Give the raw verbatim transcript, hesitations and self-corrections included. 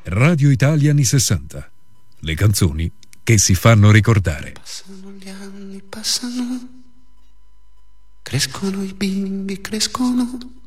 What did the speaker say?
Radio Italia anni sessanta. Le canzoni che si fanno ricordare. Passano gli anni, passano, crescono i bimbi, crescono